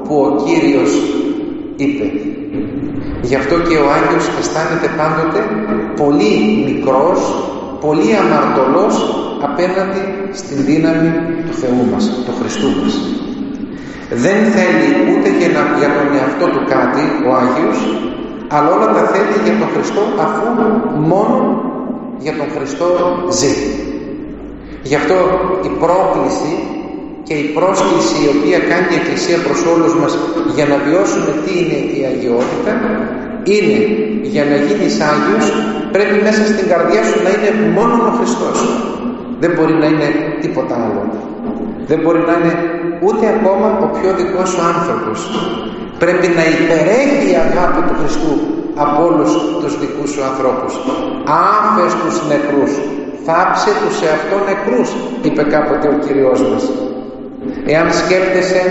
που ο Κύριος είπε. Γι' αυτό και ο Άγιος αισθάνεται πάντοτε πολύ μικρός, πολύ αμαρτωλός απέναντι στην δύναμη του Θεού μας, του Χριστού μας. Δεν θέλει ούτε για τον εαυτό του κάτι ο Άγιος, αλλά όλα τα θέλει για τον Χριστό, αφού μόνο για τον Χριστό ζει. Γι' αυτό η πρόκληση και η πρόσκληση η οποία κάνει η Εκκλησία προς όλους μας για να βιώσουμε τι είναι η αγιότητα, είναι για να γίνεις Άγιος πρέπει μέσα στην καρδιά σου να είναι μόνο ο Χριστός. Δεν μπορεί να είναι τίποτα άλλο. Δεν μπορεί να είναι ούτε ακόμα ο πιο δικός σου άνθρωπος. Πρέπει να υπερέχει η αγάπη του Χριστού από όλους τους δικούς σου ανθρώπους. Άφες τους νεκρούς, θάψε τους σε αυτό νεκρούς, είπε κάποτε ο Κύριος μας. Εάν σκέφτεσαι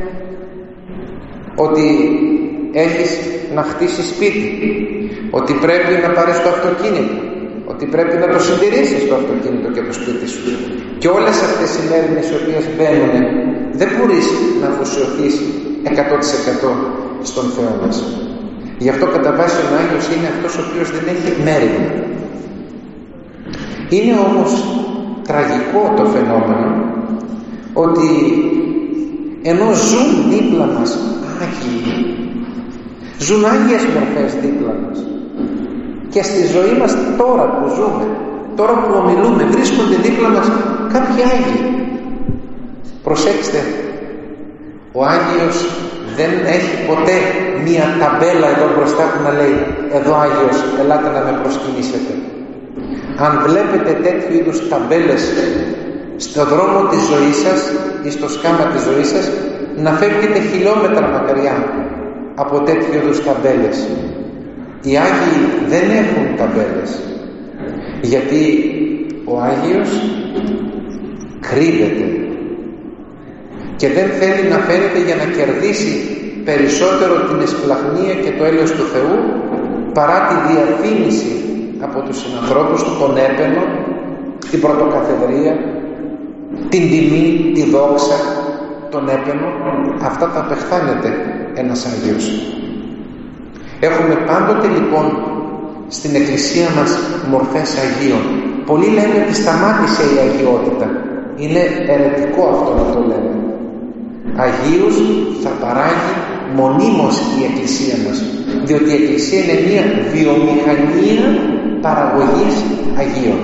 ότι έχεις να χτίσεις σπίτι, ότι πρέπει να πάρεις το αυτοκίνητο, ότι πρέπει να το συντηρήσεις το αυτοκίνητο και το σπίτι σου, και όλες αυτές οι μέρες οι οποίες μπαίνουν, δεν μπορείς να αφοσιωθείς 100% στον Θεό μας. Γι' αυτό κατά βάση ο Άγιος είναι αυτός ο οποίος δεν έχει μέρημνα. Είναι όμως τραγικό το φαινόμενο ότι ενώ ζουν δίπλα μας Άγιοι, ζουν Άγιες μορφές δίπλα μας, και στη ζωή μας τώρα που ζούμε, τώρα που ομιλούμε, βρίσκονται δίπλα μας κάποιοι Άγιοι. Προσέξτε, ο Άγιος δεν έχει ποτέ μία ταμπέλα εδώ μπροστά που να λέει «Εδώ Άγιος, ελάτε να με προσκυνήσετε». Αν βλέπετε τέτοιου είδους ταμπέλες στο δρόμο της ζωής σας ή στο σκάμα της ζωής σας, να φεύγετε χιλιόμετρα μακριά από τέτοιου είδους ταμπέλες. Οι Άγιοι δεν έχουν ταμπέλες, γιατί ο Άγιος κρύβεται και δεν θέλει να φαίνεται για να κερδίσει περισσότερο την εσπλαχνία και το έλεος του Θεού παρά τη διαφήμιση από τους συνανθρώπους του, τον έπαινο, την πρωτοκαθεδρία, την τιμή, τη δόξα, τον έπαινο. Αυτά τα απεχθάνεται ένας Άγιος. Έχουμε πάντοτε λοιπόν στην Εκκλησία μας μορφές Αγίων. Πολλοί λένε ότι σταμάτησε η αγιότητα. Είναι αιρετικό αυτό να το λέμε. Αγίους θα παράγει μονίμως η Εκκλησία μας, διότι η Εκκλησία είναι μια βιομηχανία παραγωγής Αγίων.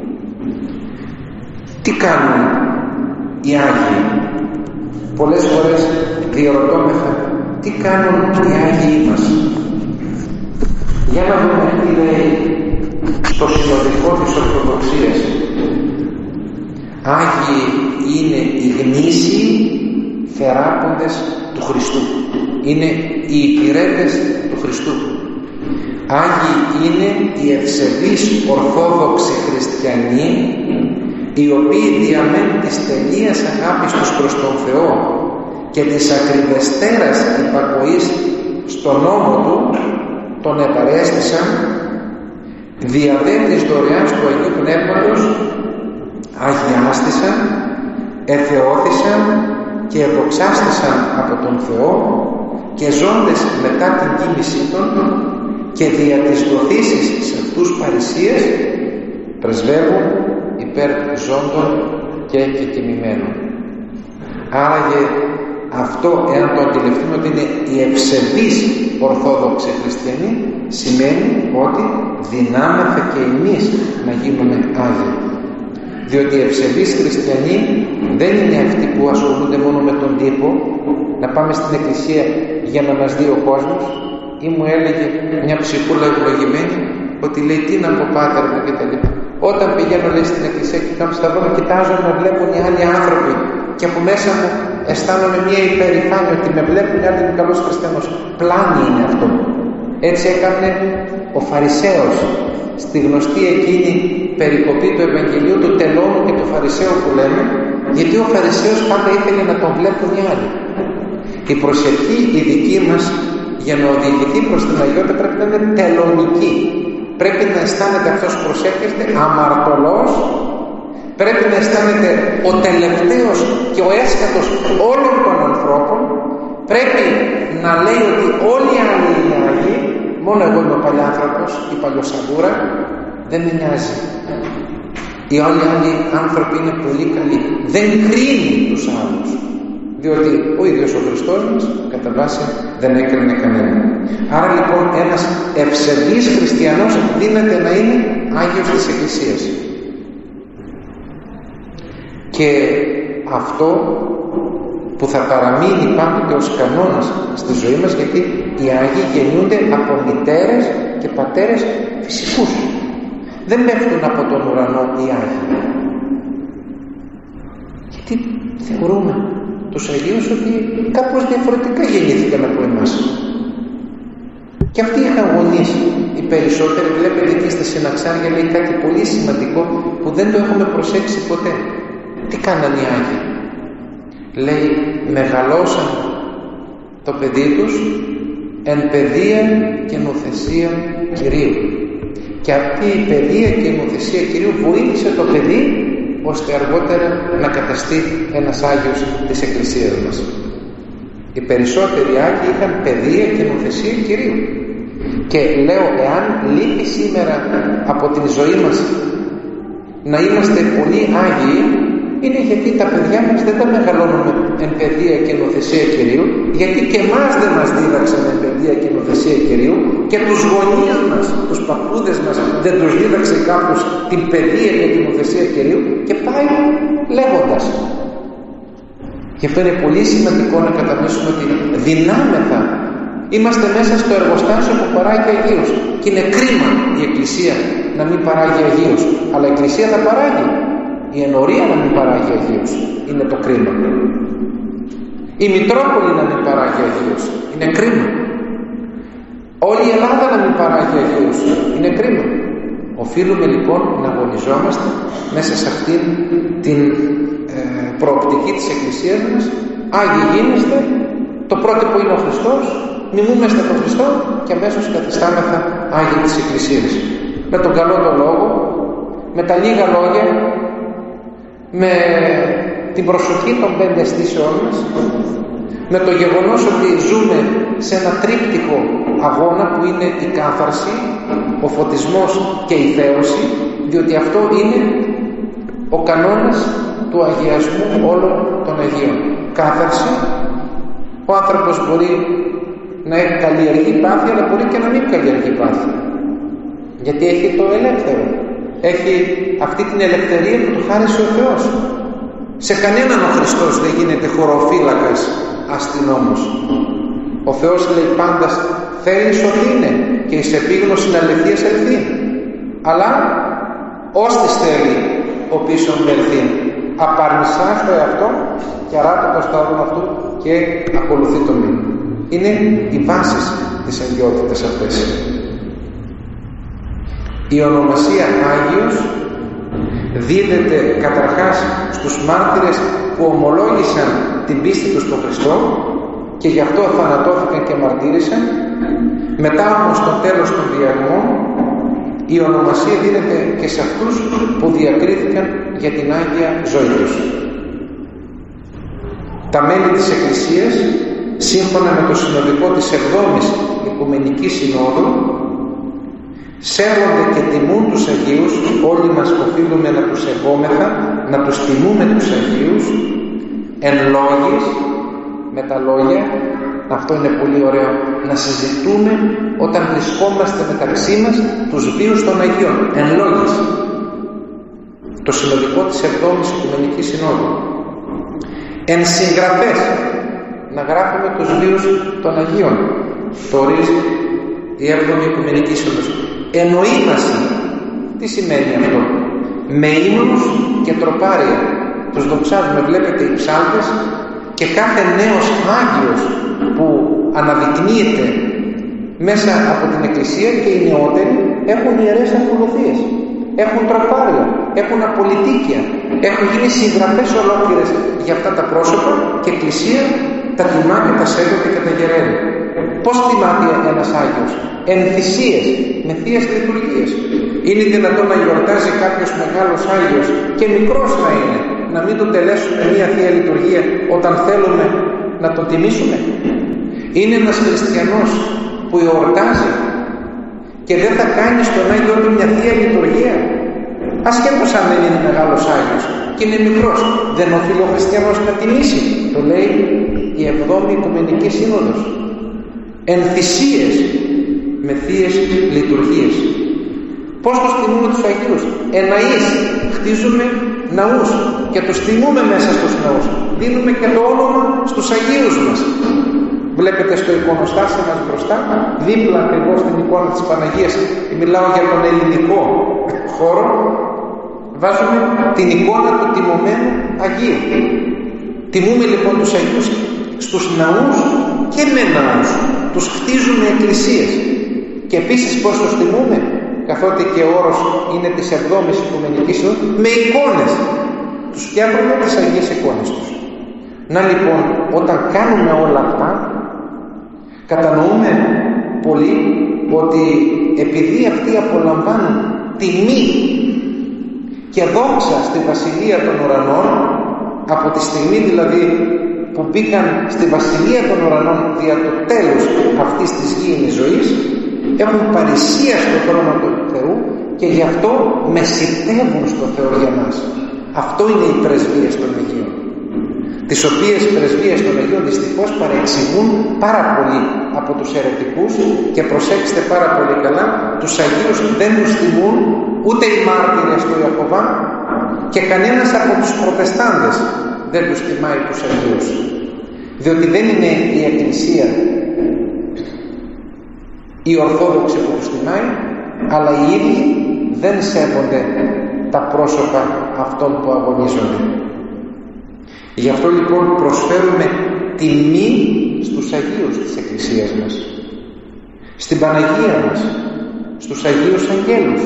Τι κάνουν οι Άγιοι? Πολλές φορές διερωτώμεθα τι κάνουν οι Άγιοι μας. Για να δούμε τι λέει στο συνοδικό της Ορθοδοξίας. Άγιοι είναι οι γνήσιοι θεράποντες του Χριστού. Είναι οι υπηρέτες του Χριστού. Άγιοι είναι οι ευσεβείς ορθόδοξοι χριστιανοί, οι οποίοι διαμένουν της τελείας αγάπης τους προς τον Θεό και της ακριβεστέρας υπακοής στον νόμο Του, τον επαρέστησαν δια δε της δωρεάς του Αγίου Πνεύματος, αγιάστησαν, εθεώθησαν και εδοξάστησαν από τον Θεό, και ζώντες μετά την κοίμησή των και δια της δοθήσης σε αυτούς παρησίες πρεσβεύουν υπέρ ζώντων και κεκοιμημένων. Άραγε αυτό, εάν το αντιληφθούμε ότι είναι οι ευσεβείς ορθόδοξοι χριστιανοί, σημαίνει ότι δυνάμεθα και εμείς να γίνουμε Άγιοι. Διότι οι ευσεβείς χριστιανοί δεν είναι αυτοί που ασχολούνται μόνο με τον τύπο, να πάμε στην εκκλησία για να μας δει ο κόσμος. Ή μου έλεγε μια ψυχούλα ευλογημένη ότι λέει τι να πω πάτερ μου και τα λοιπά. Όταν πηγαίνω λέει στην εκκλησία και κάνω σταυρό, κοιτάζω να βλέπουν οι άλλοι άνθρωποι και από μέσα μου αισθάνομαι μια υπερηφάνεια ότι με βλέπουν οι άλλοι είμαι καλός χριστιανός. Πλάνη είναι αυτό. Έτσι έκανε ο Φαρισαίος στη γνωστή εκείνη περικοπή του Ευαγγελίου του τελώνου και του Φαρισαίου που λέμε, γιατί ο Φαρισαίος πάντα ήθελε να τον βλέπουν οι άλλοι. Η προσευχή η δική μας για να οδηγηθεί προς την αγιότητα πρέπει να είναι τελωνική. Πρέπει να αισθάνεται αυτός που προσεύχεται αμαρτωλός, πρέπει να αισθάνεται ο τελευταίος και ο έσκατος όλων των ανθρώπων, πρέπει να λέει ότι όλοι οι άλλοι είναι Άγιοι, μόνο εγώ είμαι ο παλιάνθρωπος, η παλιοσαβούρα, δεν με νοιάζει. Οι όλοι οι άλλοι άνθρωποι είναι πολύ καλοί. Δεν κρίνει τους άλλους. Διότι ο ίδιος ο Χριστός μας κατά βάση δεν έκρινε κανένα. Άρα λοιπόν ένας ευσεβής χριστιανός δύναται να είναι Άγιος της Εκκλησίας. Και αυτό που θα παραμείνει πάντοτε ως κανόνας στη ζωή μας, γιατί οι Άγιοι γεννιούνται από μητέρες και πατέρες φυσικούς. Δεν πέφτουν από τον ουρανό οι Άγιοι. Γιατί θεωρούμε τους Αγίους ότι κάπως διαφορετικά γεννήθηκαν από εμάς. Και αυτοί είχαν γονείς. Οι περισσότεροι, βλέπετε εκεί στα Συναξάρια, λέει κάτι πολύ σημαντικό που δεν το έχουμε προσέξει ποτέ. Τι κάνανε οι Άγιοι? Λέει, μεγαλώσαν το παιδί τους εν παιδεία και νοθεσία Κυρίου. Και αυτή η παιδεία και η νοθεσία Κυρίου βοήθησε το παιδί ώστε αργότερα να καταστεί ένας Άγιος της Εκκλησίας μας. Οι περισσότεροι Άγιοι είχαν παιδεία και νοθεσία Κυρίου. Και λέω, εάν λείπει σήμερα από την ζωή μας να είμαστε πολύ Άγιοι, είναι γιατί τα παιδιά μας δεν τα μεγαλώνουμε εν παιδεία και νοθεσία Κυρίου, γιατί και εμάς δεν μας δίδαξαν εν παιδεία και νοθεσία Κυρίου, και τους γονείς μας, τους παππούδες μας δεν τους δίδαξε κάποιος την παιδεία και την νοθεσία Κυρίου, και πάει λέγοντας. Γι' αυτό είναι πολύ σημαντικό να κατανοήσουμε ότι δυνάμεθα. Είμαστε μέσα στο εργοστάσιο που παράγει Αγίους, και είναι κρίμα η Εκκλησία να μην παράγει Αγίους, αλλά η Εκκλησία θα παράγει. Η ενορία να μην παράγει Αγίους είναι το κρίμα. Η Μητρόπολη να μην παράγει Αγίους είναι κρίμα. Όλη η Ελλάδα να μην παράγει Αγίους είναι κρίμα. Οφείλουμε λοιπόν να αγωνιζόμαστε μέσα σε αυτήν την προοπτική της Εκκλησίας μας. Άγιοι γίνεστε, το πρότυπο είναι ο Χριστός, μιμούμαστε τον Χριστό και αμέσως καθιστάμεθα Άγιοι της Εκκλησίας. Με τον καλό τον λόγο, με τα λίγα λόγια, με την προσοχή των 5 αισθήσεών μας, με το γεγονός ότι ζούμε σε ένα τρίπτυχο αγώνα που είναι η κάθαρση, ο φωτισμός και η θέωση, διότι αυτό είναι ο κανόνας του αγιασμού όλων των Αγίων. Κάθαρση, ο άνθρωπος μπορεί να καλλιεργεί πάθη, αλλά μπορεί και να μην καλλιεργεί πάθη, γιατί έχει το ελεύθερο. Έχει αυτή την ελευθερία που του χάρισε ο Θεός. Σε κανέναν ο Χριστός δεν γίνεται χωροφύλακας αστυνόμος. Ο Θεός λέει πάντα, θέλεις ότι είναι, και εις επίγνωση αληθείας ελθύν. Αλλά ώστις θέλει ο πίσω ελθύν. Απαρνησά στο εαυτό και αράτα το σταυρό αυτού και ακολουθεί το μήνυμα. Είναι οι βάσεις της αγιότητας αυτές. Η ονομασία Άγιος δίδεται καταρχάς στους μάρτυρες που ομολόγησαν την πίστη τους στον Χριστό και γι' αυτό θανατώθηκαν και μαρτύρησαν. Μετά όμως στο τέλος των διαρμών η ονομασία δίνεται και σε αυτούς που διακρίθηκαν για την Άγια ζωή τους. Τα μέλη της Εκκλησίας, σύμφωνα με το συνοδικό της 7ης Οικουμενικής Συνόδου, σέβονται και τιμούν τους Αγίους. Όλοι μας οφείλουμε να τους σεβόμεθα, να τους τιμούμε τους Αγίους εν λόγης, με τα λόγια. Αυτό είναι πολύ ωραίο, να συζητούμε όταν βρισκόμαστε μεταξύ μας τους βίους των Αγίων εν λόγης. Το συνοδικό της 7ης Οικουμενικής Συνόδου. Εν συγγραφές, να γράφουμε τους βίους των Αγίων. Το ορίζει η 7η Οικουμενική Σύνοδος. Εννοήμαση. Τι σημαίνει αυτό? Με ύμνους και τροπάρια τους δοξάζουμε. Βλέπετε οι ψάλτες και κάθε νέος Άγιος που αναδεικνύεται μέσα από την Εκκλησία, και οι νεότεροι έχουν ιερές ακολουθίες, έχουν τροπάρια, έχουν απολυτίκια, έχουν γίνει συγγραφές ολόκληρες για αυτά τα πρόσωπα, και η Εκκλησία τα τιμά και τα σέβεται και τα γεραίνει. Πώς τιμάται ένας Άγιος? Εν θυσίες, με θείες λειτουργίες. Είναι δυνατόν να γιορτάζει κάποιος μεγάλος Άγιος και μικρός να είναι, να μην τον τελέσουμε μια θεία λειτουργία όταν θέλουμε να τον τιμήσουμε? είναι ένας χριστιανός που εορτάζει και δεν θα κάνει στον Άγιο του μια Θεία Λειτουργία, ασχέτως αν δεν είναι μεγάλος Άγιος και είναι μικρός, δεν οφείλει ο χριστιανός να τιμήσει? Το λέει η 7η Οικουμενική Σύνοδος. Εν θυσίες με Θείες Λειτουργίες. Πώς τους τιμούμε τους Αγίους? Εναείς, χτίζουμε ναούς και τους τιμούμε μέσα στους ναούς. Δίνουμε και το όνομα στους Αγίους μας. Βλέπετε στο εικονοστάσιο μας μπροστά, δίπλα ακριβώς στην εικόνα της Παναγίας, μιλάω για τον ελληνικό χώρο, βάζουμε την εικόνα του τιμωμένου Αγίου. Τιμούμε λοιπόν τους Αγίους στους ναούς και με ναούς. Τους χτίζουμε εκκλησίες. Και επίσης πώς τους τιμούμε? Καθότι και ο όρος είναι της 7ης Οικουμενικής Σύνοδος, με εικόνες. Τους φτιάχνουμε τις Αγίες εικόνες τους. Να λοιπόν, όταν κάνουμε όλα αυτά, κατανοούμε πολύ ότι επειδή αυτοί απολαμβάνουν τιμή και δόξα στη Βασιλεία των Ουρανών, από τη στιγμή δηλαδή που μπήκαν στη Βασιλεία των Ουρανών δια το τέλος αυτής της γήινης ζωής, έχουν παρησία στο χρόνο του Θεού και γι' αυτό μεσητεύουν στο Θεό για μας. Αυτό είναι οι πρεσβείες των Αγίων, τις οποίες πρεσβείες των Αγίων δυστυχώς παρεξηγούν πάρα πολύ από τους αιρετικούς. Και προσέξτε πάρα πολύ καλά, τους Αγίους δεν τους τιμούν ούτε οι μάρτυρες του Ιακωβά και κανένας από τους προτεστάντες δεν τους τιμάει τους Αγίους, διότι δεν είναι η Εκκλησία η Ορθόδοξη που τους τιμάει, αλλά οι ίδιοι δεν σέβονται τα πρόσωπα αυτών που αγωνίζονται. Γι' αυτό λοιπόν προσφέρουμε τιμή στους Αγίους της Εκκλησίας μας, στην Παναγία μας, στους Αγίους Αγγέλους.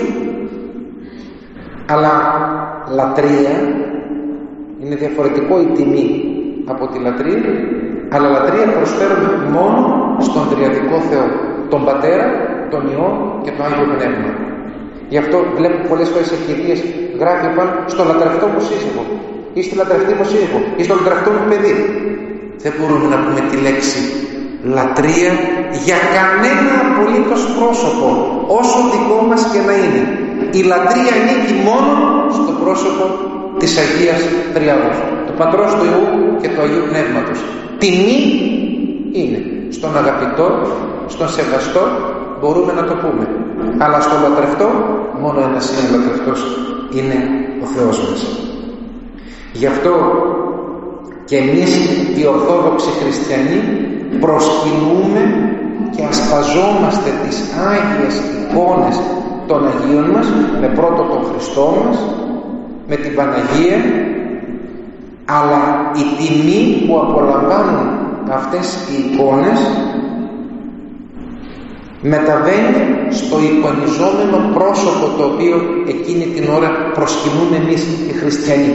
Αλλά λατρεία είναι διαφορετικό η τιμή από τη λατρεία, αλλά λατρεία προσφέρουμε μόνο στον Τριαδικό Θεό, τον Πατέρα, τον Υιό και τον Άγιο Πνεύμα. Γι' αυτό βλέπω πολλές φορές ευκαιρίες γράφει πάνω στο λατρευτό μου σύζυγο ή στη λατρευτή μου σύζυγο ή στο λατρευτό μου παιδί. Δεν μπορούμε να πούμε τη λέξη λατρεία για κανένα απολύτως πρόσωπο, όσο δικό μας και να είναι. Η λατρεία ανήκει μόνο στο πρόσωπο της Αγίας Τριάδος, του Πατρός, του Υιού και του Αγίου Πνεύματος. Τιμή είναι στον αγαπητό, στον σεβαστό, μπορούμε να το πούμε. Αλλά στον λατρευτό, μόνο ένας είναι λατρευτός, είναι ο Θεός μας. Γι' αυτό και εμείς οι Ορθόδοξοι Χριστιανοί προσκυνούμε και ασπαζόμαστε τις Άγιες εικόνες των Αγίων μας, με πρώτο τον Χριστό μας, με την Παναγία, αλλά η τιμή που απολαμβάνουν αυτές οι εικόνες μεταβαίνει στο εικονιζόμενο πρόσωπο το οποίο εκείνη την ώρα προσκυνούμε εμείς οι χριστιανοί.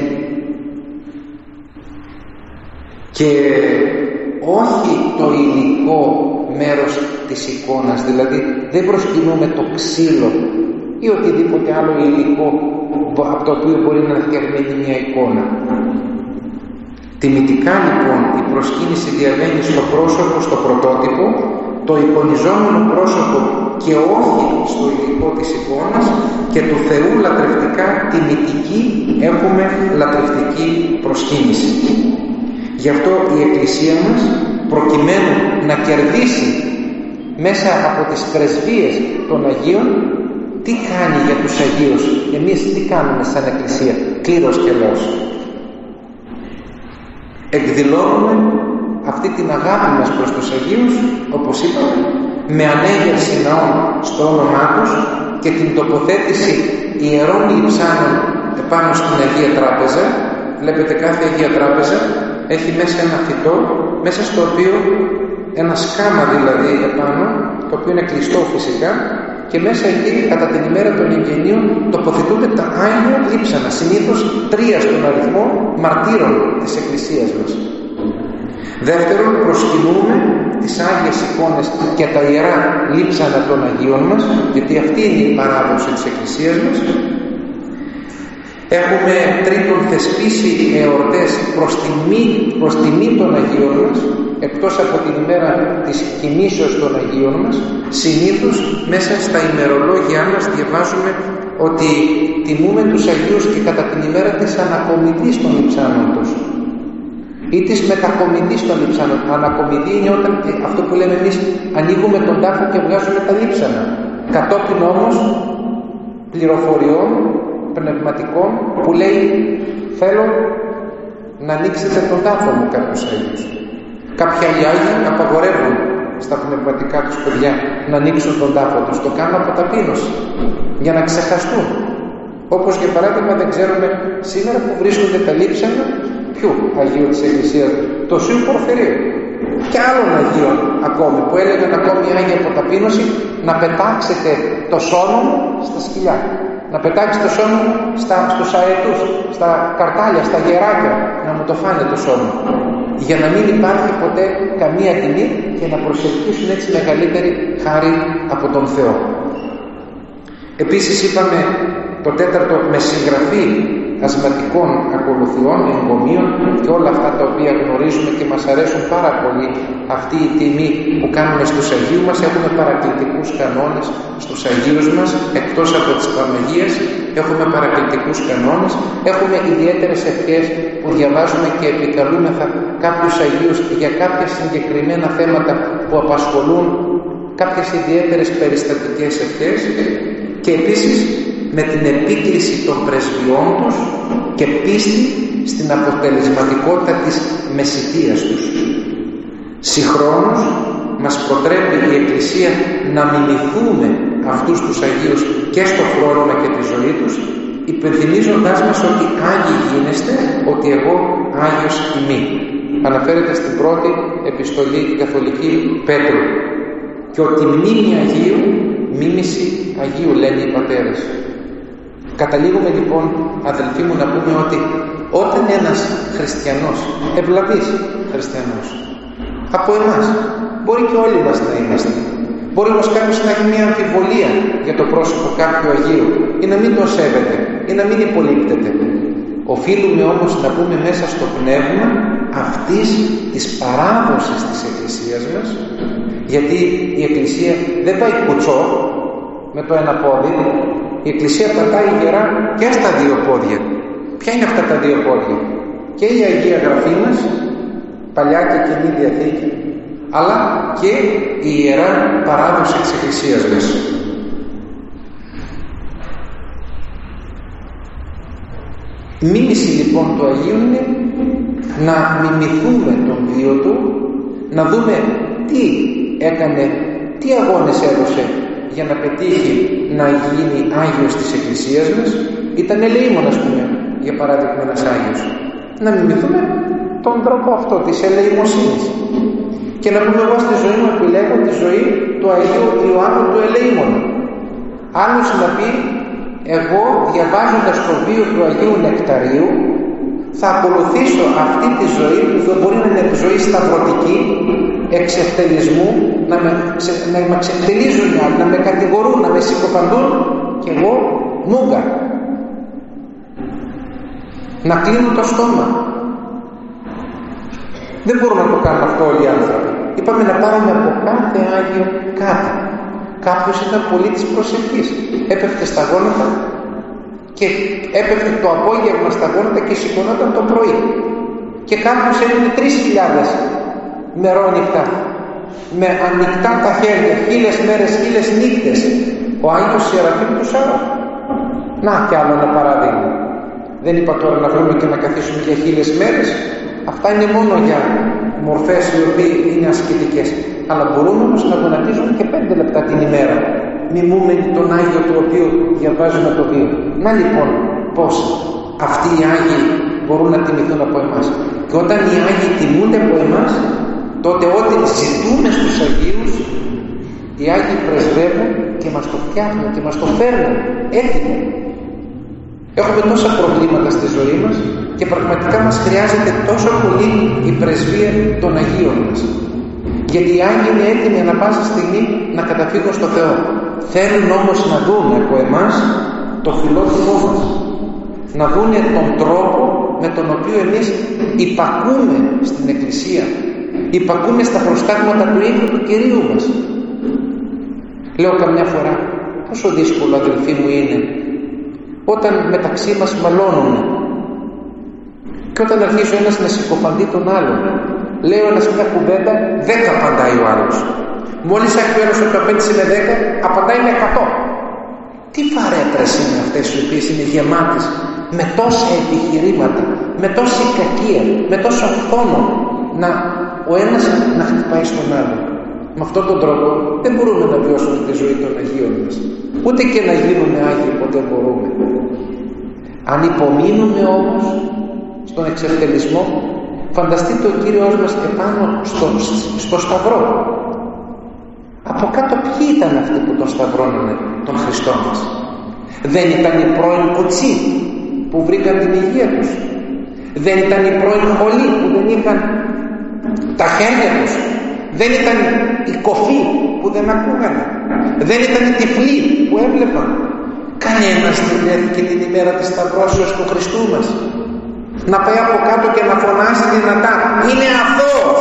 Και όχι το υλικό μέρος της εικόνας, δηλαδή δεν προσκυνούμε το ξύλο ή οτιδήποτε άλλο υλικό από το οποίο μπορεί να φτιαγμένη μια εικόνα. Τιμητικά λοιπόν η προσκύνηση διαβαίνει στο πρόσωπο, στο πρωτότυπο, το εικονιζόμενο πρόσωπο και όχι στο υλικό της εικόνας, και του Θεού λατρευτικά τιμητική έχουμε λατρευτική προσκύνηση. Γι' αυτό η Εκκλησία μας, προκειμένου να κερδίσει μέσα από τις πρεσβείες των Αγίων, τι κάνει για τους Αγίους? Εμείς τι κάνουμε σαν Εκκλησία? Κλήρος και λαός. Εκδηλώνουμε αυτή την αγάπη μας προς τους Αγίους, όπως είπαμε, με ανέγερση ναών στο όνομά τους και την τοποθέτηση ιερών λειψάνων επάνω στην Αγία Τράπεζα. Βλέπετε, κάθε Αγία Τράπεζα έχει μέσα ένα φυτό, μέσα στο οποίο ένα σκάμα δηλαδή επάνω, το οποίο είναι κλειστό φυσικά, και μέσα εκεί κατά την ημέρα των εγγενείων τοποθετούνται τα Άγια λείψανα, συνήθως 3 στον αριθμό, μαρτύρων της Εκκλησίας μας. Δεύτερον, προσκυνούμε τις Άγιες εικόνες και τα ιερά λείψανα των Αγίων μας, γιατί αυτή είναι η παράδοση της Εκκλησίας μας. Έχουμε τρίτον θεσπίσει εορτές προς τιμή των Αγίων μας, εκτός από την ημέρα της κοιμήσεως των Αγίων μας. Συνήθως μέσα στα ημερολόγια μας διαβάζουμε ότι τιμούμε τους Αγίους και κατά την ημέρα της ανακομιδής των λειψάνων τους ή της μετακομιδής των λειψάνων. Ανακομιδή είναι όταν αυτό που λέμε εμείς ανοίγουμε τον τάφο και βγάζουμε τα λείψανα. Κατόπιν όμως πληροφοριών πνευματικών που λέει θέλω να ανοίξετε τον τάφο μου κάποιους Αγίους. Κάποιοι άλλοι Άγιοι απαγορεύουν στα πνευματικά τους παιδιά να ανοίξουν τον τάφο τους. Το κάνουν από ταπείνωση για να ξεχαστούν. Όπως για παράδειγμα δεν ξέρουμε σήμερα που βρίσκονται τα λείψανα ποιου Αγίου της Εκκλησίας, το Σίου Πορφυρίου και άλλων Αγίων ακόμη που έλεγαν ακόμη οι Άγιοι από ταπείνωση να πετάξετε το σώμα μου στα σκυλιά, να πετάξετε το σώμα μου στους αετούς, στα καρτάλια, στα γεράκια, να μου το φάνε το σώμα, για να μην υπάρχει ποτέ καμία τιμή και να προσελκύσουν έτσι μεγαλύτερη χάρη από τον Θεό. Επίσης είπαμε το τέταρτο με συγγραφή ασματικών ακολουθιών, εγκομείων και όλα αυτά τα οποία γνωρίζουμε και μας αρέσουν πάρα πολύ αυτή η τιμή που κάνουμε στους Αγίους μας. Έχουμε παρακλητικούς κανόνες στους Αγίους μας, εκτός από τις Παναγίες έχουμε παρακλητικούς κανόνες, έχουμε ιδιαίτερες ευχές που διαβάζουμε και επικαλούμεθα κάποιους Αγίους για κάποια συγκεκριμένα θέματα που απασχολούν κάποιες ιδιαίτερες περιστατικές ευχές και επίσης με την επίκληση των πρεσβειών τους και πίστη στην αποτελεσματικότητα της μεσητείας τους. Συγχρόνως μας προτρέπει η Εκκλησία να μιμηθούμε αυτούς τους Αγίους και στο φρόνημα και τη ζωή τους, υπενθυμίζοντάς μας ότι Άγιοι γίνεστε, ότι εγώ Άγιος ημί. Αναφέρεται στην πρώτη επιστολή την Καθολική Πέτρου. Και ότι μνήμη Αγίου, μίμηση Αγίου λένε οι πατέρες. Καταλήγουμε λοιπόν, αδελφοί μου, να πούμε ότι όταν ένας χριστιανός, ευλαβής χριστιανός, από εμάς, μπορεί και όλοι μας να είμαστε, μπορεί όμως κάποιος να έχει μια αμφιβολία για το πρόσωπο κάποιου Αγίου ή να μην τον σέβεται ή να μην υπολείπτεται. Οφείλουμε όμως να πούμε μέσα στο πνεύμα αυτής της παράδοσης της Εκκλησίας μας, γιατί η Εκκλησία δεν πάει κουτσό με το ένα πόδι, η Εκκλησία πατάει γερά και στα δύο πόδια. Ποια είναι αυτά τα δύο πόδια? Και η Αγία Γραφή μας, Παλιά και Καινή Διαθήκη, αλλά και η Ιερά Παράδοση της Εκκλησίας μας. Η μίμηση λοιπόν του Αγίου είναι να μιμηθούμε τον βίο του, να δούμε τι έκανε, τι αγώνες έδωσε για να πετύχει να γίνει Άγιος της Εκκλησίας μας. Ήταν ελεήμων, ας πούμε, για παράδειγμα, ένας Άγιος. Να μιμηθούμε τον τρόπο αυτό της ελεημοσύνης και να πούμε εγώ στη ζωή μου επιλέγω τη ζωή του Αγίου Ιωάννου του Ελεήμονα. Άλλος να πει εγώ διαβάζοντας το βίο του Αγίου Νεκταρίου θα ακολουθήσω αυτή τη ζωή που δεν μπορεί να είναι ζωή σταυρωτική, εξευτελισμού, να με ξεφτελίζουν, να με κατηγορούν, να με συκοφαντούν και εγώ μούγκα. Να κλείνω το στόμα. Δεν μπορούμε να το κάνουμε αυτό όλοι οι άνθρωποι. Είπαμε να πάρουμε από κάθε Άγιο κάτι. Κάποιος ήταν πολύ της προσευχής. Έπεφτε στα γόνατα και έπεφτε το απόγευμα στα γόνατα και σηκωνόταν το πρωί. Και κάποιος έμεινε 3.000 μερόνυχτα με ανοιχτά τα χέρια, 1000 μέρες, 1000 νύχτες. Ο Άγιος Σεραφείμ του Σάρου. Να κι άλλο ένα παράδειγμα. Δεν είπα τώρα να βρούμε και να καθίσουμε για 1000 μέρες. Αυτά είναι μόνο για μορφές οι οποίες είναι ασκητικές. Αλλά μπορούμε όμως να γονατίζουμε και 5 λεπτά την ημέρα, μιμούμενοι τον Άγιο του οποίου διαβάζουμε το βίο. Να λοιπόν πως αυτοί οι Άγιοι μπορούν να τιμηθούν από εμάς. Και όταν οι Άγιοι τιμούνται από εμάς, τότε ό,τι ζητούμε στους Αγίους, οι Άγιοι πρεσβεύουν και μας το φτιάχνουν και μας το φέρνουν έτοιμο. Έχουμε τόσα προβλήματα στη ζωή μας και πραγματικά μας χρειάζεται τόσο πολύ η πρεσβεία των Αγίων μας. Γιατί οι Άγιοι είναι έτοιμοι ανά πάσα στιγμή να καταφύγουν στο Θεό. Θέλουν όμως να δουν από εμάς το φιλότιμό μας. να δούνε τον τρόπο με τον οποίο εμείς υπακούμε στην Εκκλησία, υπακούμε στα προστάγματα του ίδιου του Κυρίου μας. Λέω καμιά φορά, πόσο δύσκολο, αδελφοί μου, είναι όταν μεταξύ μας μαλώνουμε και όταν αρχίζει ο ένας να συκοφαντεί τον άλλον. Λέει ο ένας μια κουβέντα, 10 απαντάει ο άλλος. Μόλις έχει ο ένας ότι απέντησε με 10, απαντάει με 100. Τι φαρέτρες είναι αυτές οι οποίες είναι γεμάτες με τόσα επιχειρήματα, με τόση κακία, με τόσο φθόνο, ο ένας να χτυπάει στον άλλο. Με αυτόν τον τρόπο δεν μπορούμε να βιώσουμε τη ζωή των Αγίων μας. Ούτε και να γίνουμε Άγιοι ποτέ μπορούμε. Αν υπομείνουμε όμως στον εξευτελισμό, φανταστείτε ο Κύριος μας επάνω στο σταυρό. Από κάτω ποιοι ήταν αυτοί που τον σταυρώνανε, τον Χριστό μας? Δεν ήταν οι πρώην κοτσί που βρήκαν την υγεία τους? Δεν ήταν οι πρώην χολοί που δεν είχαν τα χέρια τους? Δεν ήταν οι κοφοί που δεν ακούγανε? Δεν ήταν οι τυφλοί που έβλεπαν? Κανένας δεν βρέθηκε την ημέρα της σταυρώσεως του Χριστού μας να πάει από κάτω και να φωνάσει δυνατά, είναι αθώος.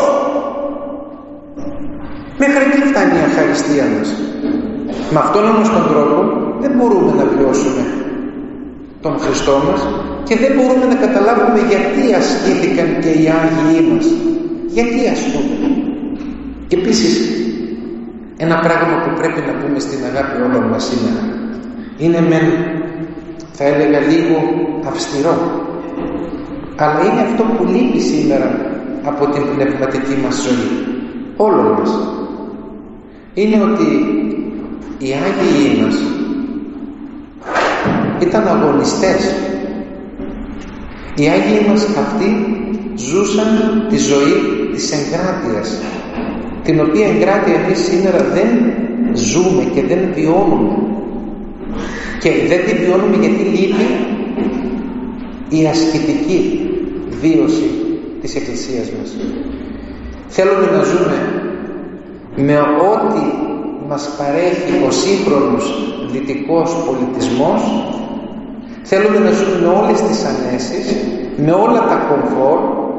Μέχρι εκεί φτάνει η αχαριστία μας. Με αυτόν όμως τον τρόπο δεν μπορούμε να βιώσουμε τον Χριστό μας και δεν μπορούμε να καταλάβουμε γιατί ασκήθηκαν και οι Άγιοι μας. Γιατί ασκούνται. Και επίσης ένα πράγμα που πρέπει να πούμε στην αγάπη όλων μας σήμερα, είναι θα έλεγα λίγο αυστηρό, αλλά είναι αυτό που λείπει σήμερα από την πνευματική μας ζωή, όλων μας. Είναι ότι οι Άγιοι μας ήταν αγωνιστές. Οι Άγιοι μας αυτοί ζούσαν τη ζωή της εγκράτειας, την οποία εγκράτεια εμείς σήμερα δεν ζούμε και δεν βιώνουμε. Και δεν τη βιώνουμε γιατί λείπει η ασκητική βίωση της Εκκλησίας μας. Θέλουμε να ζούμε με ό,τι μας παρέχει ο σύγχρονος δυτικός πολιτισμός. Θέλουμε να ζούμε με όλες τις ανέσεις, με όλα τα κομφόρ,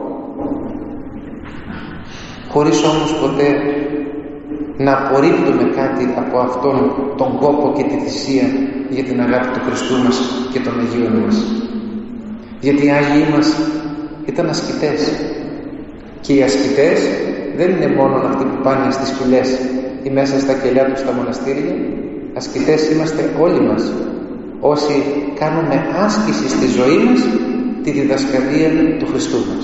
χωρίς όμως ποτέ να απορρίπτουμε κάτι από αυτόν τον κόπο και τη θυσία για την αγάπη του Χριστού μας και των Αγίων μας. Γιατί οι Άγιοι μας ήταν ασκητές, και οι ασκητές δεν είναι μόνο αυτοί που πάνε στις φυλές ή μέσα στα κελιά τους στα μοναστήρια. Ασκητές είμαστε όλοι μας, όσοι κάνουμε άσκηση στη ζωή μας τη διδασκαλία του Χριστού μας.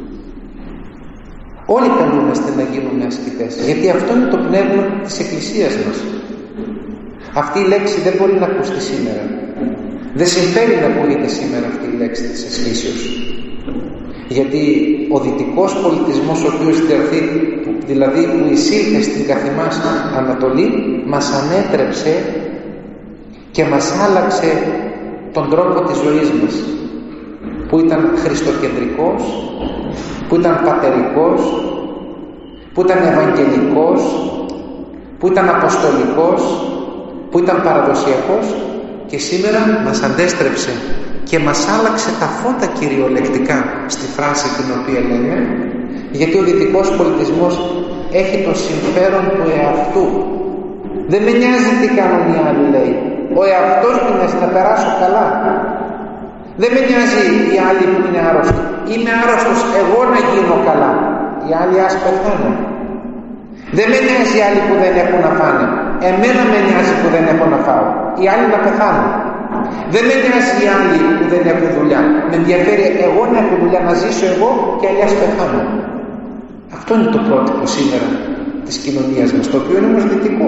Όλοι καλούμαστε να γίνουμε ασκητές, γιατί αυτό είναι το πνεύμα της Εκκλησίας μας. Αυτή η λέξη δεν μπορεί να ακουστεί σήμερα. Δεν συμφέρει να ακούγεται σήμερα αυτή η λέξη της ασκήσεως. Γιατί ο δυτικός πολιτισμός, ο οποίος δηλαδή που εισήλθε στην καθημάς Ανατολή, μας ανέτρεψε και μας άλλαξε τον τρόπο της ζωής μας, που ήταν χριστοκεντρικός, που ήταν πατερικός, που ήταν ευαγγελικός, που ήταν αποστολικός, που ήταν παραδοσιακός, και σήμερα μας αντέστρεψε και μας άλλαξε τα φώτα κυριολεκτικά στη φράση την οποία λέμε, γιατί ο δυτικός πολιτισμός έχει το συμφέρον του εαυτού. Δεν με νοιάζει τι κάνουν οι άλλοι, λέει. Ο εαυτός μου είναι να περάσω καλά. Δεν με νοιάζει οι άλλοι που είναι άρρωστοι. Είμαι άρρωστος εγώ να γίνω καλά. Οι άλλοι ας πεθάνουν. Δεν με νοιάζει οι άλλοι που δεν έχουν να φάνε. Εμένα με νοιάζει που δεν έχω να φάω. Οι άλλοι να πεθάνουν. Δεν με νοιάζει οι άλλοι που δεν έχουν δουλειά. Με ενδιαφέρει εγώ να έχω δουλειά, να ζήσω εγώ και άλλοι ας πεθάνουν. Αυτό είναι το πρότυπο σήμερα της κοινωνίας μας, το οποίο είναι όμως δυτικό.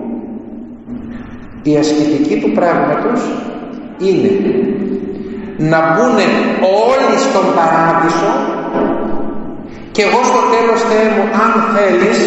Η ασκητική του πράγματος είναι να μπουν όλοι στον παράδεισο και εγώ στο τέλος, Θεέ μου, αν θέλεις,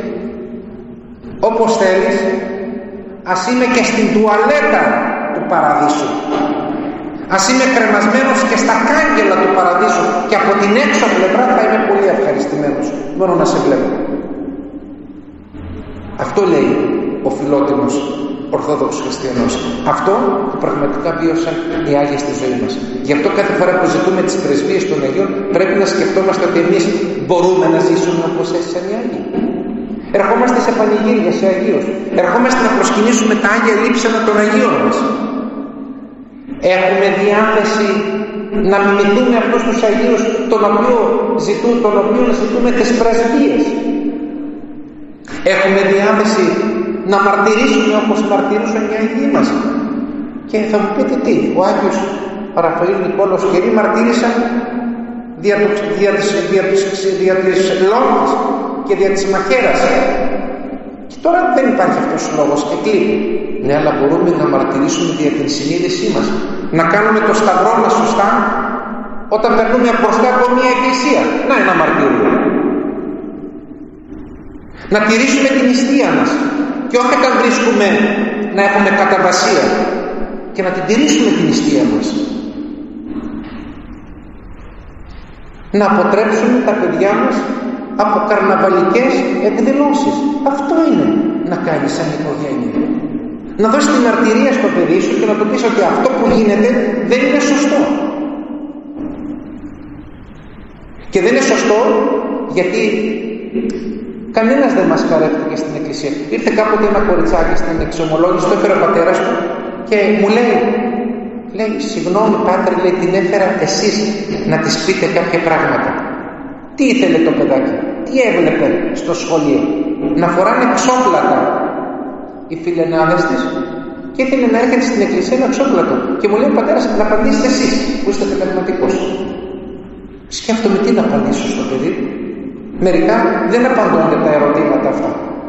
όπως θέλεις, ας είμαι και στην τουαλέτα του παραδείσου, ας είμαι κρεμασμένος και στα κάγκελα του παραδείσου και από την έξω πλευρά θα είμαι πολύ ευχαριστημένος μόνο να σε βλέπω. Αυτό λέει ο φιλότιμος Ορθόδοξος χριστιανός. Αυτό που πραγματικά βίωσαν οι Άγιοι στη ζωή μας. Γι' αυτό κάθε φορά που ζητούμε τις πρεσβείες των Αγίων πρέπει να σκεφτόμαστε ότι εμείς μπορούμε να ζήσουμε όπως έζησαν οι Άγιοι. Ερχόμαστε σε πανηγύρια, σε Αγίους. Ερχόμαστε να προσκυνήσουμε τα Άγια λείψανα των Αγίων μας. Έχουμε διάθεση να μιμηθούμε αυτούς τους Αγίους των οποίων ζητούμε τις πρεσβείες. Έχουμε διάθεση να μαρτυρήσουμε όπως μαρτυρούσαν οι Αγίοι μας. Και θα μου πείτε τι, ο Άγιος Ραφαήλ Νικόλαος Κερί μαρτύρησαν δια της λόγης και δια της μαχαίρας. Και τώρα δεν υπάρχει αυτός ο λόγος και κλείνει. Ναι, αλλά μπορούμε να μαρτυρήσουμε δια την συνείδησή μας. Να κάνουμε το σταυρό μας σωστά όταν περνούμε μπροστά από μια εκκλησία. Να ένα μαρτύριο. Να τηρήσουμε την νηστεία μας. Και όχι όταν βρίσκουμε να έχουμε καταβασία. Και να την τηρήσουμε την νηστεία μας. Να αποτρέψουμε τα παιδιά μας από καρναβαλικές εκδηλώσεις. Αυτό είναι να κάνεις σαν οικογένεια. Να δώσεις τη μαρτυρία στο παιδί σου και να του πεις ότι αυτό που γίνεται δεν είναι σωστό. Και δεν είναι σωστό γιατί κανένας δεν μας χαρεύτηκε στην εκκλησία. Ήρθε κάποτε ένα κοριτσάκι στην εξομολόγηση, το έφερε ο πατέρας του και μου λέει, συγγνώμη πάτερ, λέει, την έφερα εσείς να της πείτε κάποια πράγματα. Τι ήθελε το παιδάκι, τι έβλεπε στο σχολείο? Να φοράνε ξόπλατα οι φιλενάδες της και ήθελε να έρχεται στην εκκλησία ένα ξόπλατο. Και μου λέει ο πατέρας, να απαντήσετε εσείς που είστε πνευματικός. Σκέφτομαι τι να απαντήσω στο παιδί. Μερικά δεν απαντώνται τα ερωτήματα αυτά.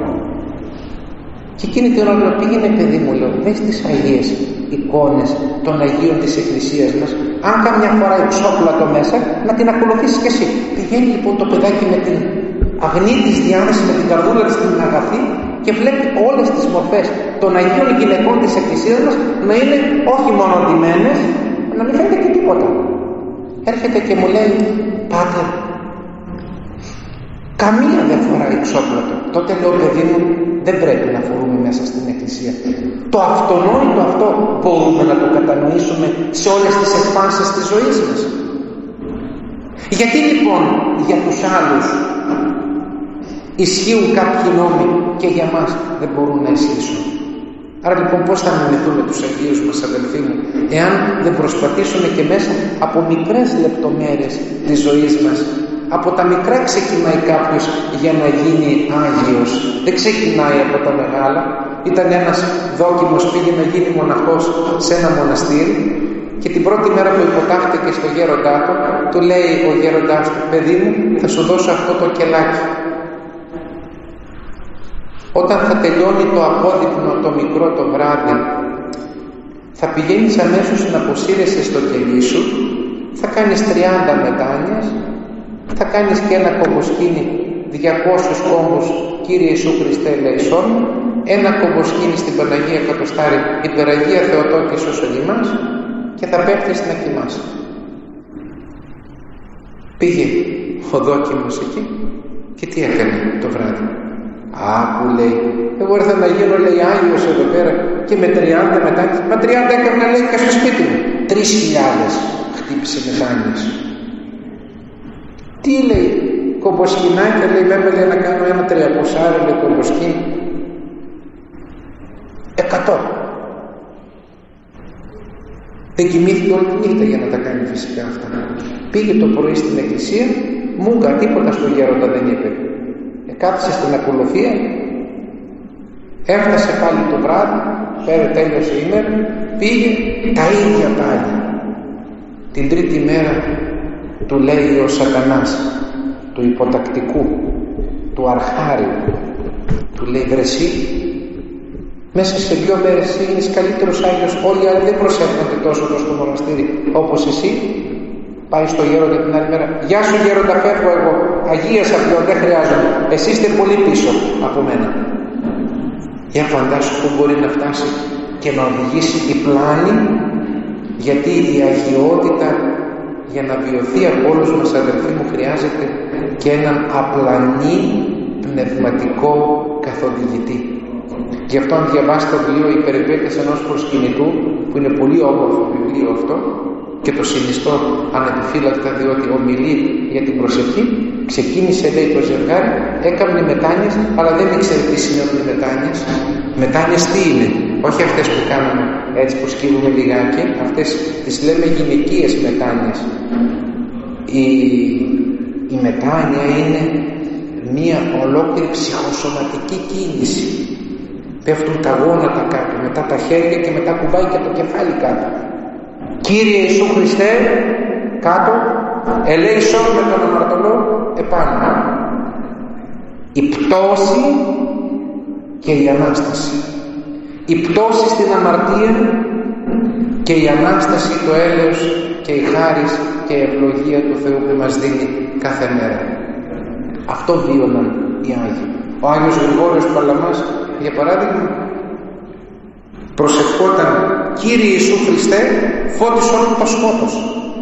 Και εκείνη την ώρα πήγαινε, παιδί μου, λέω, δες τις Αγίες εικόνες των Αγίων της Εκκλησίας μας. Αν καμιά φορά εξόπλατο μέσα, να την ακολουθήσεις και εσύ. Πηγαίνει λοιπόν το παιδάκι με την αγνή της διάθεση, με την καρδούλα της την αγαθή και βλέπει όλες τις μορφές των Αγίων γυναικών της Εκκλησίας μας να είναι όχι μόνο ντυμένες, να μην φαίνεται και τίποτα. Έρχεται και μου λέει, πάτερ, καμία δεν φοράει εξόπλατο. Τότε λέω, παιδί μου, δεν πρέπει να φορούμε μέσα στην εκκλησία. Το αυτονόητο αυτό μπορούμε να το κατανοήσουμε σε όλες τις εκφάνσεις της ζωής μας. Γιατί λοιπόν για τους άλλους ισχύουν κάποιοι νόμοι και για μας δεν μπορούν να ισχύσουν? Άρα λοιπόν πώς θα μιμηθούμε τους Αγίους μας, αδελφοί μου, εάν δεν προσπαθήσουμε και μέσα από μικρές λεπτομέρειες της ζωής μας? Από τα μικρά ξεκινάει κάποιος για να γίνει Άγιος. Δεν ξεκινάει από τα μεγάλα. Ήταν ένας δόκιμος, πήγε να γίνει μοναχός σε ένα μοναστήρι και την πρώτη μέρα που υποτάχθηκε στο γέροντά του λέει ο γέροντάς του, παιδί μου, θα σου δώσω αυτό το κελάκι. Όταν θα τελειώνει το απόδειπνο το μικρό το βράδυ, θα πηγαίνεις αμέσως να αποσύρεσαι στο κελί σου, θα κάνεις 30 μετάνοιες, θα κάνεις και ένα κομποσκήνι 200 κόμπους Κύριε Ιησού Χριστέ ελέησόν, ένα κομποσκήνι στην Παναγία Κατοστάρη Υπεραγία Θεοτόκη σώσον ημάς και θα πέφτεις να κοιμάσαι. Πήγε ο δόκιμος εκεί και τι έκανε το βράδυ? Που λέει, εγώ ήρθα να γίνω, λέει, Άγιος εδώ πέρα και με 30 μετάνοιες. Μα 30 έκανα, λέει, και στο σπίτι μου. 3.000 χτύπησε μετάνοιες. Τι λέει, κομποσκινάκια, λέει, με έβαλε να κάνω ένα 300, λέει, κομποσκίνι. 100. Δεν κοιμήθηκε όλη τη νύχτα για να τα κάνει φυσικά αυτά. Πήγε το πρωί στην εκκλησία, μούγκα, τίποτα στο γέροντα δεν είπε. Κάθισε στην ακολουθία, έφτασε πάλι το βράδυ, τέλειωσε η ημέρα, πήγε τα ίδια πάλι. Την τρίτη μέρα του λέει ο σατανάς, του υποτακτικού, του αρχάριου, του λέει, βρεσί, μέσα σε 2 μέρες εσύ γίνεις καλύτερος Άγιος, όλοι οι άλλοι δεν προσεύχονται τόσο στο μοναστήρι όπως εσύ. Πάει στο γέροντα την άλλη μέρα, γεια σου γέροντα, φεύγω εγώ, αγίασα πλέον, δεν χρειάζομαι, εσείς είστε πολύ πίσω από μένα. Για φαντάσου που μπορεί να φτάσει και να οδηγήσει η πλάνη, γιατί η αγιότητα για να βιωθεί από όλους μας, αδελφοί μου, χρειάζεται και έναν απλανή πνευματικό καθοδηγητή. Γι' αυτό αν διαβάσετε το βιβλίο «Οι περιπέτειες ενός προσκυνητού», που είναι πολύ όμορφο βιβλίο αυτό και το συνιστώ ανεπιφύλακτα, διότι ομιλεί για την προσευχή, ξεκίνησε, λέει, το ζευγάρι, έκανε μετάνοιες, αλλά δεν ήξερε τι σημαίνουν οι μετάνοιες. Μετάνοιες τι είναι? Όχι αυτές που κάνουμε έτσι που σκύβουμε λιγάκι, αυτές τις λέμε γυναικείες μετάνοιες. Η μετάνοια είναι μία ολόκληρη ψυχοσωματική κίνηση. Πέφτουν τα γόνατα κάτω, μετά τα χέρια και μετά κουμπάει και το κεφάλι κάτω. Κύριε Ιησού Χριστέ, κάτω, ελέησον με τον αμαρτωλό επάνω. Η πτώση και η Ανάσταση. Η πτώση στην αμαρτία και η Ανάσταση, το έλεος και η χάρις και η ευλογία του Θεού που μας δίνει κάθε μέρα. Αυτό βίωναν οι Άγιοι. Ο Άγιος Γρηγόριος Παλαμάς, για παράδειγμα, προσευχόταν «Κύριε Ιησού Χριστέ, φώτισε όλο το σκότος».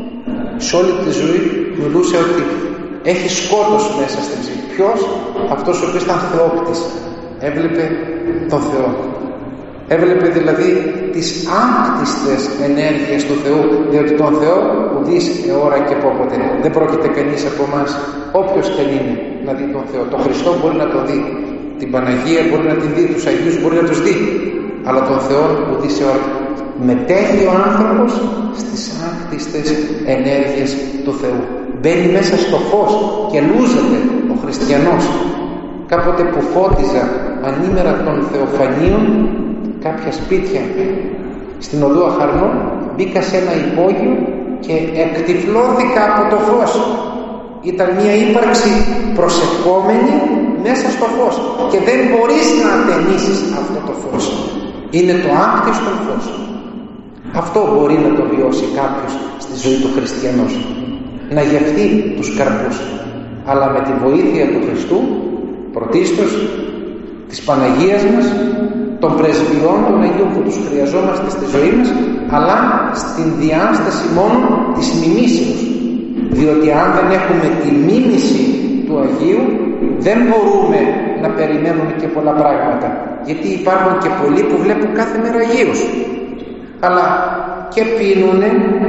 Σε όλη τη ζωή μιλούσε ότι έχει σκότος μέσα στην ψυχή. Ποιος? Αυτός ο οποίος ήταν θεόπτης. Έβλεπε τον Θεό. Έβλεπε δηλαδή τις άκτιστες ενέργειες του Θεού, διότι τον Θεό ουδείς αιώρα και πόποτε. Δεν πρόκειται κανείς από εμάς, όποιος και αν είναι, να δει τον Θεό. Τον Χριστό μπορεί να τον δει, την Παναγία μπορεί να την δει, τους Αγίους μπορεί να τους δει, αλλά τον Θεό ουδείς αιώρα. Μετέχει ο άνθρωπος στις άκτιστες ενέργειες του Θεού. Μπαίνει μέσα στο φως και λούζεται ο χριστιανός. Κάποτε που φώτιζα ανήμερα των Θεοφανίων κάποια σπίτια στην οδό Αχαρνών, μπήκα σε ένα υπόγειο και εκτυφλώθηκα από το φως. Ήταν μια ύπαρξη προσευχόμενη μέσα στο φως και δεν μπορείς να ατενίσεις αυτό το φως. Είναι το άκτιστο φως. Αυτό μπορεί να το βιώσει κάποιος στη ζωή του χριστιανός, να γευτεί τους καρπούς, αλλά με τη βοήθεια του Χριστού, πρωτίστως της Παναγίας μας, των πρεσβειών των Αγίων που τους χρειαζόμαστε στη ζωή μας, αλλά στην διάσταση μόνο της μιμήσεως. Διότι αν δεν έχουμε τη μίμηση του Αγίου, δεν μπορούμε να περιμένουμε και πολλά πράγματα. Γιατί υπάρχουν και πολλοί που βλέπουν κάθε μέρα Αγίους, αλλά και πίνουνε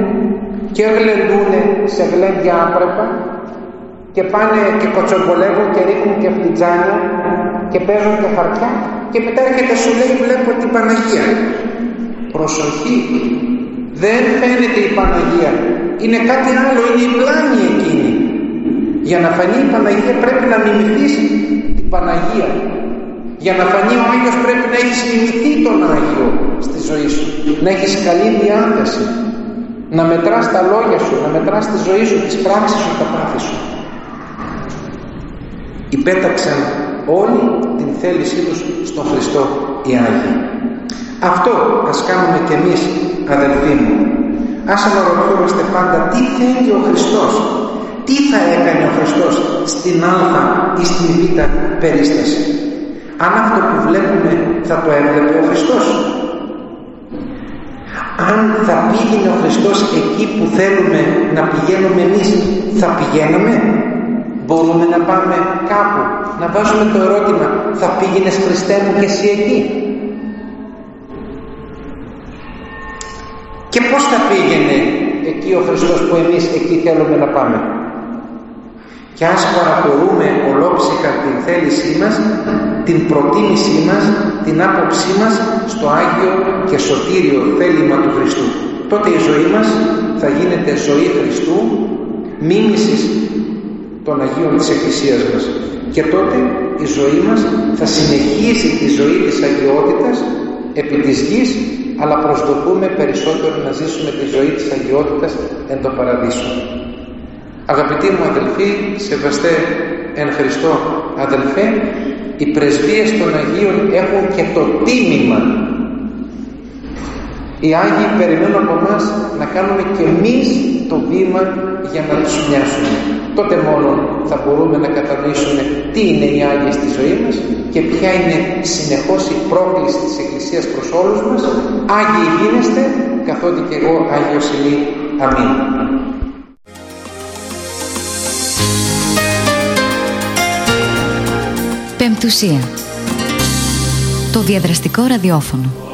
και γλεντούνε σε γλέντια άπρεπα και πάνε και κοτσομπολεύουν και ρίχνουν και φλιτζάνια και παίζουν και χαρτιά και μετά έρχεται σου λέει βλέπω την Παναγία. Προσοχή, δεν φαίνεται η Παναγία, είναι κάτι άλλο, είναι η πλάνη εκείνη. Για να φανεί η Παναγία πρέπει να μιμηθείς την Παναγία. Για να φανεί ο Άγιος πρέπει να έχεις μιμηθεί τον Άγιο στη ζωή σου, να έχεις καλή διάθεση, να μετράς τα λόγια σου, να μετράς τη ζωή σου, τις πράξεις σου, τα πάθη σου. Υπέταξαν όλοι την θέλησή τους στον Χριστό οι Άγιοι. Αυτό ας κάνουμε κι εμείς, αδελφοί μου. Ας αναρωτιόμαστε πάντα τι θέλει ο Χριστός, τι θα έκανε ο Χριστός στην Α ή στην Β περίσταση. Αν αυτό που βλέπουμε θα το έβλεπε ο Χριστός, αν θα πήγαινε ο Χριστός εκεί που θέλουμε να πηγαίνουμε εμείς, θα πηγαίναμε? Μπορούμε να πάμε κάπου, να βάζουμε το ερώτημα, θα πήγαινες Χριστέ μου και εσύ εκεί? Και πώς θα πήγαινε εκεί ο Χριστός που εμείς εκεί θέλουμε να πάμε? Και ας παραπορούμε ολόψυχα την θέλησή μας, την προτίμησή μας, την άποψή μας στο Άγιο και σωτήριο θέλημα του Χριστού. Τότε η ζωή μας θα γίνεται ζωή Χριστού, μίμησης των Αγίων της Εκκλησίας μας. Και τότε η ζωή μας θα συνεχίσει τη ζωή της αγιότητας επί της γης, αλλά προσδοκούμε περισσότερο να ζήσουμε τη ζωή της αγιότητας εν το Παραδείσο. Αγαπητοί μου αδελφοί, σεβαστέ εν Χριστώ αδελφέ, οι πρεσβείες των Αγίων έχουν και το τίμημα. Οι Άγιοι περιμένουν από εμάς να κάνουμε και εμείς το βήμα για να τους μοιάσουμε. Τότε μόνο θα μπορούμε να κατανοήσουμε τι είναι οι Άγιοι στη ζωή μας και ποια είναι συνεχώς η πρόκληση της Εκκλησίας προς όλους μας. Άγιοι γίνεστε, καθότι και εγώ Άγιος είμαι. Αμήν. Πεμπτουσία. Το διαδραστικό ραδιόφωνο.